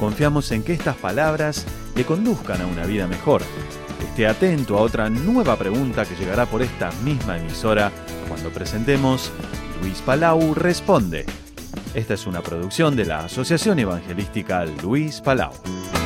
confiamos en que estas palabras le conduzcan a una vida mejor. Esté atento a otra nueva pregunta que llegará por esta misma emisora cuando presentemos Luis Palau Responde. Esta es una producción de la Asociación Evangelística Luis Palau.